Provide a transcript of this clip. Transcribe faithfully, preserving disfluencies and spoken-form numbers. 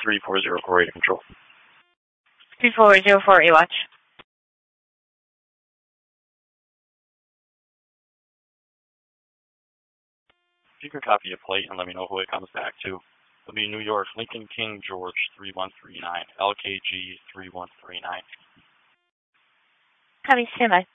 three four zero four eight control. three four zero four eight watch. If you could copy a plate and let me know who it comes back to. It'll be New York, Lincoln King George three one three nine, L K G three one three nine. Copy, stand by.